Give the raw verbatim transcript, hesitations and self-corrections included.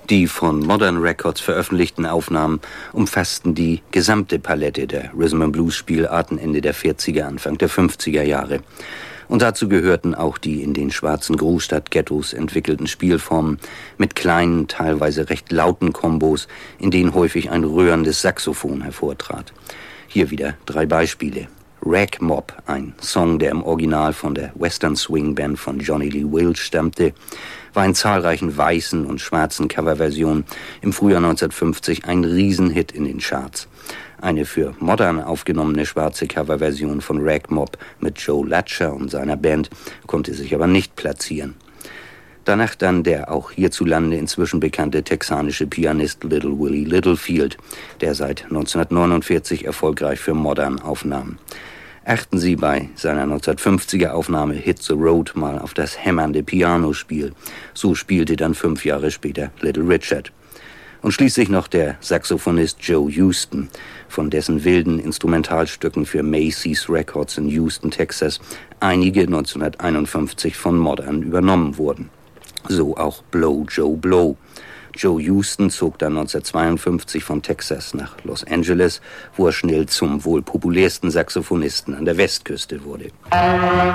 Die von Modern Records veröffentlichten Aufnahmen umfassten die gesamte Palette der Rhythm-and-Blues-Spielarten Ende der vierziger, Anfang der fünfziger Jahre. Und dazu gehörten auch die in den schwarzen Großstadtghettos entwickelten Spielformen mit kleinen, teilweise recht lauten Kombos, in denen häufig ein rührendes Saxophon hervortrat. Hier wieder drei Beispiele. Rag Mob, ein Song, der im Original von der Western Swing Band von Johnny Lee Wills stammte, war in zahlreichen weißen und schwarzen Coverversionen im Frühjahr neunzehnhundertfünfzig ein Riesenhit in den Charts. Eine für Modern aufgenommene schwarze Coverversion von Rag Mob mit Joe Latcher und seiner Band konnte sich aber nicht platzieren. Danach dann der auch hierzulande inzwischen bekannte texanische Pianist Little Willie Littlefield, der seit neunzehnhundertneunundvierzig erfolgreich für Modern aufnahm. Achten Sie bei seiner neunzehnhundertfünfziger Aufnahme Hit the Road mal auf das hämmernde Pianospiel. So spielte dann fünf Jahre später Little Richard. Und schließlich noch der Saxophonist Joe Houston, von dessen wilden Instrumentalstücken für Macy's Records in Houston, Texas, einige neunzehnhunderteinundfünfzig von Modern übernommen wurden. So auch Blow Joe Blow. Joe Houston zog dann neunzehnhundertzweiundfünfzig von Texas nach Los Angeles, wo er schnell zum wohl populärsten Saxophonisten an der Westküste wurde.